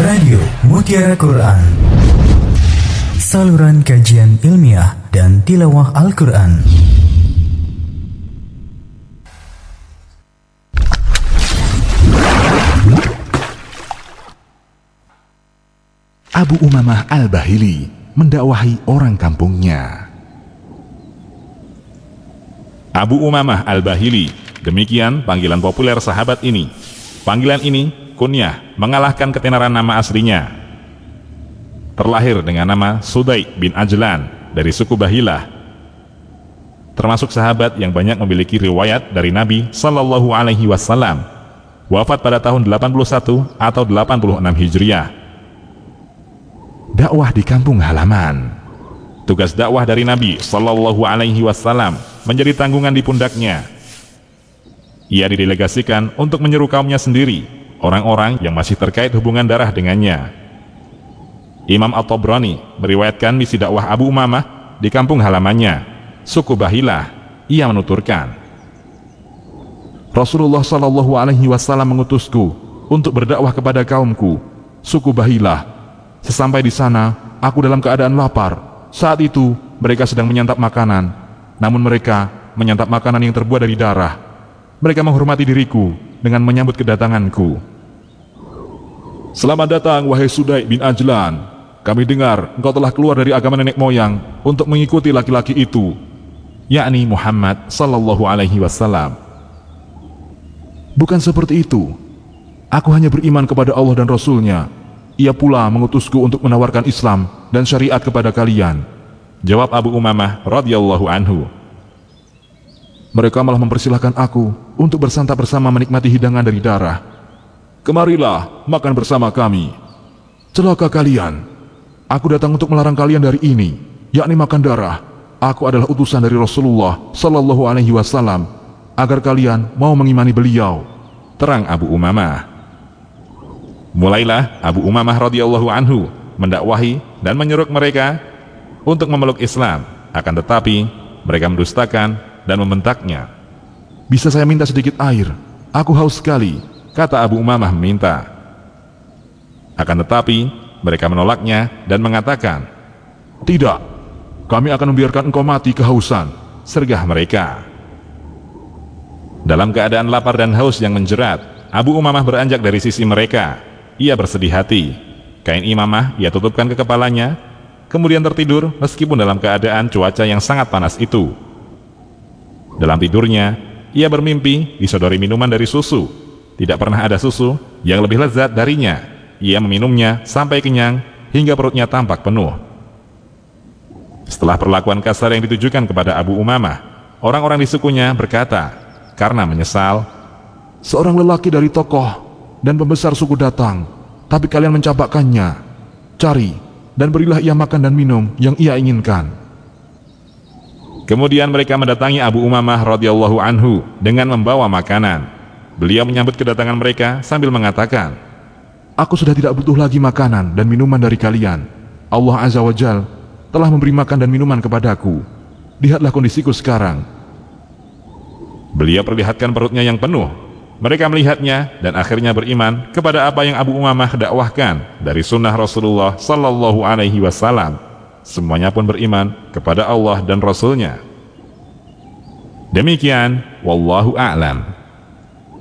Radio Mutiara Quran, saluran kajian ilmiah dan tilawah Al-Quran. Abu Umamah Al-Bahili mendakwahi orang kampungnya. Abu Umamah Al-Bahili, demikian panggilan populer sahabat ini. Panggilan ini, kunyah, mengalahkan ketenaran nama aslinya. Terlahir dengan nama Sudai bin Ajlan dari suku Bahilah. Termasuk sahabat yang banyak memiliki riwayat dari Nabi Sallallahu Alaihi Wasallam. Wafat pada tahun 81 atau 86 Hijriah. Dakwah di kampung halaman. Tugas dakwah dari Nabi Sallallahu Alaihi Wasallam menjadi tanggungan di pundaknya. Ia didelegasikan untuk menyeru kaumnya sendiri, orang-orang yang masih terkait hubungan darah dengannya. Imam At-Tabrani meriwayatkan misi dakwah Abu Umamah di kampung halamannya, suku Bahilah. Ia menuturkan, Rasulullah Sallallahu Alaihi Wasallam mengutusku untuk berdakwah kepada kaumku, suku Bahilah. Sesampai di sana, aku dalam keadaan lapar. Saat itu, mereka sedang menyantap makanan. Namun mereka menyantap makanan yang terbuat dari darah. Mereka menghormati diriku dengan menyambut kedatanganku. Selamat datang, wahai Sudai bin Ajlan. Kami dengar engkau telah keluar dari agama nenek moyang untuk mengikuti laki-laki itu, yakni Muhammad Sallallahu Alaihi Wasallam. Bukan seperti itu. Aku hanya beriman kepada Allah dan Rasul-Nya. Ia pula mengutusku untuk menawarkan Islam dan syariat kepada kalian, jawab Abu Umamah radhiyallahu anhu. Mereka malah mempersilahkan aku untuk bersantap bersama menikmati hidangan dari darah. Kemarilah makan bersama kami. Celaka kalian. Aku datang untuk melarang kalian dari ini, yakni makan darah. Aku adalah utusan dari Rasulullah Sallallahu Alaihi Wasallam agar kalian mau mengimani beliau, terang Abu Umamah. Mulailah Abu Umamah radhiyallahu anhu mendakwahi dan menyuruh mereka untuk memeluk Islam. Akan tetapi mereka mendustakan dan membentaknya. Bisa saya minta sedikit air? Aku haus sekali, kata Abu Umamah meminta. Akan tetapi mereka menolaknya dan mengatakan, tidak, kami akan membiarkan engkau mati kehausan, sergah mereka. Dalam keadaan lapar dan haus yang menjerat, Abu Umamah beranjak dari sisi mereka. Ia bersedih hati. Kain imamah ia tutupkan ke kepalanya, kemudian tertidur meskipun dalam keadaan cuaca yang sangat panas itu. Dalam tidurnya, ia bermimpi disodori minuman dari susu. Tidak pernah ada susu yang lebih lezat darinya. Ia meminumnya sampai kenyang hingga perutnya tampak penuh. Setelah perlakuan kasar yang ditujukan kepada Abu Umamah, orang-orang di sukunya berkata, karena menyesal, seorang lelaki dari tokoh dan pembesar suku datang, tapi kalian mencampakkannya. Cari dan berilah ia makan dan minum yang ia inginkan. Kemudian mereka mendatangi Abu Umamah radhiyallahu anhu dengan membawa makanan. Beliau menyambut kedatangan mereka sambil mengatakan, aku sudah tidak butuh lagi makanan dan minuman dari kalian. Allah Azza wa Jal telah memberi makan dan minuman kepadaku. Lihatlah kondisiku sekarang. Beliau perlihatkan perutnya yang penuh. Mereka melihatnya dan akhirnya beriman kepada apa yang Abu Umamah dakwahkan dari sunnah Rasulullah Sallallahu Alaihi Wasallam. Semuanya pun beriman kepada Allah dan Rasul-Nya. Demikian, wallahu a'lam.